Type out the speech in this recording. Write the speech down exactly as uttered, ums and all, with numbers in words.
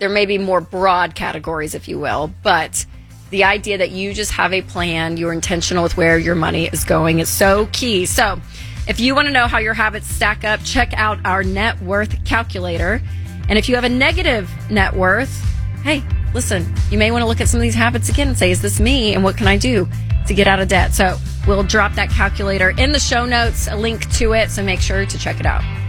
there may be more broad categories, if you will, but the idea that you just have a plan, you're intentional with where your money is going is so key. So if you want to know how your habits stack up, check out our net worth calculator. And if you have a negative net worth, hey, listen, you may want to look at some of these habits again and say, is this me? And what can I do to get out of debt? So we'll drop that calculator in the show notes, a link to it. So make sure to check it out.